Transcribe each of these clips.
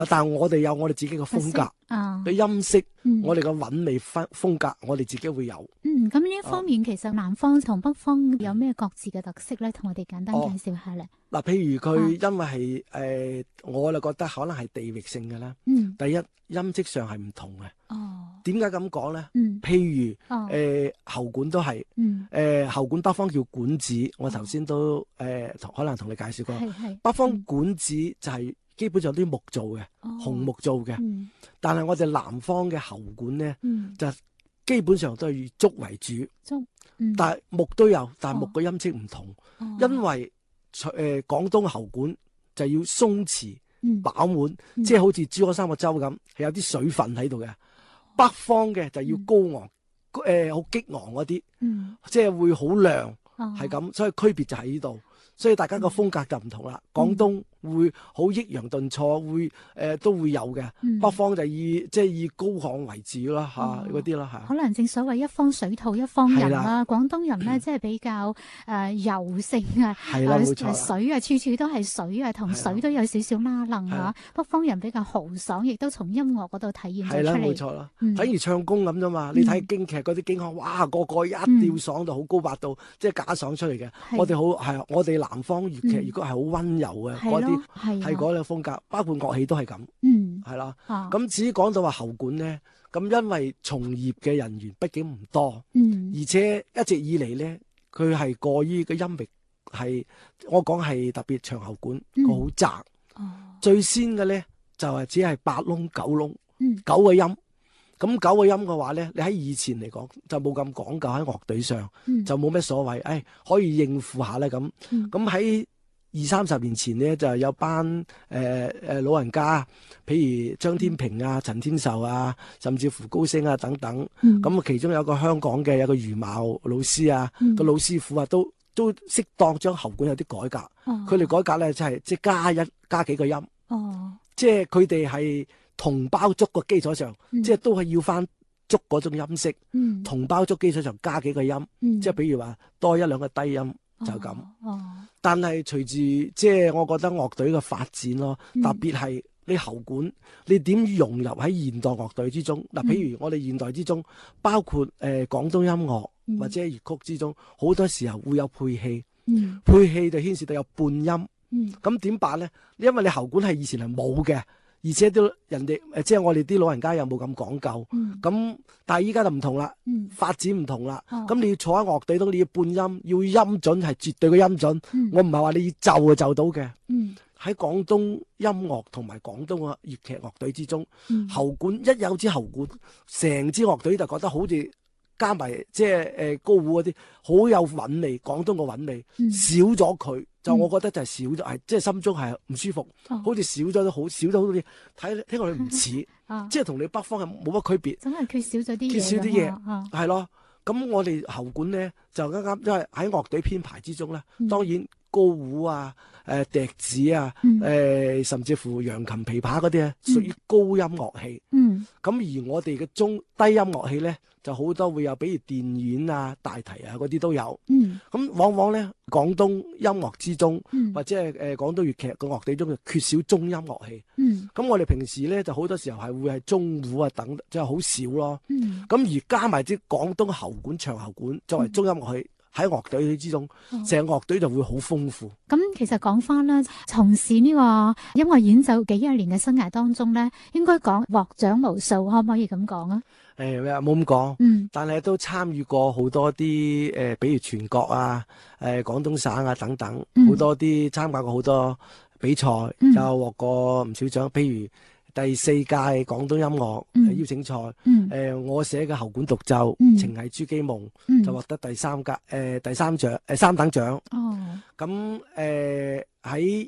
但係我哋有我哋自己嘅風格嘅音色，我哋嘅韻味風格，我哋自己會有。 咁呢一方面其實南方同北方有咩各自嘅特色咧？同我哋簡單介紹下咧。 嗱，譬如佢因為係我就覺得可能係地域性嘅啦。第一音色上係唔同嘅。點解咁講咧？譬如喉管都係，喉管北方叫管子，我頭先都可能同你介紹過。北方管子就係基本上啲木做嘅，紅木做嘅。但係我哋南方嘅喉管咧，就基本上都係以竹為主。但係木都有，但係木嘅音色唔同，因為廣東喉管就要鬆弛飽滿，即係好似珠江三角洲咁，係有啲水分喺度嘅。北方嘅就要高昂，好激昂嗰啲，即係會好亮，係咁，所以區別就喺呢度。所以大家個風格就唔同啦。廣東會好抑揚頓挫，會都會有嘅。北方就以高亢為主啦，嗰啲啦嚇。 可能正所謂一方水土一方人啦。廣東人咧即係比較柔性啊，水啊，處處都係水啊，同水都有少少拉楞啊。北方人比較豪爽，亦都從音樂嗰度體現咗出嚟。係啦，冇錯啦。等於唱功咁啫嘛。你睇京劇嗰啲京腔，哇，個個一吊爽到好高八度，即係假爽出嚟嘅。我哋我哋南方粵劇如果係好溫柔嘅嗰啲，係嗰個風格，包括樂器都係咁，係啦。咁至於講到話喉管咧，咁因為從業嘅人員畢竟唔多，而且一直以嚟咧，佢係過於個音域係，我講係特別長喉管，個好窄。最先嘅咧就係只係8窿9窿9個音。咁9個音嘅話咧，你喺以前嚟講就冇咁講究喺樂隊上，就冇咩所謂，可以應付下咧咁。咁喺20-30年前呢，就有班老人家，譬如張天平啊、陳天壽啊，甚至乎高升啊等等。咁其中有個香港嘅有個余茂老師啊，個老師傅啊，都適當將喉管有啲改革。佢哋改革咧，就係即係加幾個音。即係佢哋係同胞竹個基礎上，即係都係要翻竹嗰種音色。同胞竹基礎上加幾個音，即係比如話多1-2個低音就咁。但係隨住即係我覺得樂隊嘅發展咯，特別係你喉管，你點融入喺現代樂隊之中？嗱，譬如我哋現代之中，包括廣東音樂或者粵曲之中，好多時候會有配器，配器就牽涉到有半音。咁點辦咧？因為你喉管係以前係冇嘅。而且都人哋即係我哋啲老人家又冇咁講究，咁但係依家就唔同啦，發展唔同啦。咁你要坐喺樂隊度，你要半音，要音準係絕對嘅音準。我唔係話你要就就到嘅。喺廣東音樂同埋廣東嘅粵劇樂隊之中，喉管一有支喉管，成支樂隊就覺得好似加埋即係高胡嗰啲好有韻味，廣東嘅韻味少咗佢。就我覺得就係少咗，係即係心中係唔舒服，好似少咗都好少咗好似聽落去唔似，即係同你北方係冇乜區別， 真係缺少咗啲嘢， 缺少啲嘢，係咯。咁我哋喉管咧就啱啱，因為喺樂隊編排之中咧，當然高胡啊、笛子啊、甚至乎揚琴、琵琶嗰啲啊，屬於高音樂器。咁而我哋嘅低音樂器咧，就好多會有，比如電丸啊、大提啊嗰啲都有。咁往往咧廣東音樂之中，或者係廣東粵劇嘅樂隊中，就缺少中音樂器。咁我哋平時咧就好多時候係會係中胡啊等，即係好少咯。咁而加埋啲廣東喉管、長喉管作為中音樂器。喺樂隊之中，成個樂隊就會好豐富。 咁其實講翻啦，從事呢個音樂演奏幾廿年嘅生涯當中咧，應該講獲獎無數，可唔可以咁講啊？ 冇咁講，但係都參與過好多啲比如全國啊、廣東省啊等等，好多啲參加過好多比賽，又獲過唔少獎，譬如第4屆廣東音樂邀請賽，我寫嘅喉管獨奏《情繫珠璣夢》就獲得第3獎，3等獎。咁喺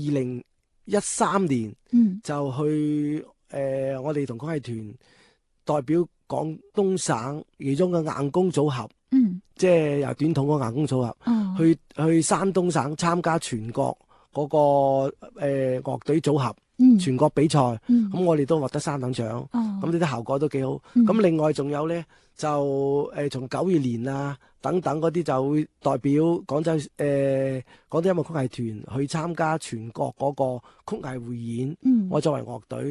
2013年就去我哋同歌藝團代表廣東省其中嘅硬功組合，即係由短筒嗰硬功組合去山東省參加全國嗰個樂隊組合。全國比賽，咁我哋都獲得3等獎。 咁呢啲效果都幾好。咁另外仲有咧，就從9月年啊等等嗰啲就會代表廣州廣東音樂曲藝團去參加全國嗰個曲藝匯演。我作為樂隊。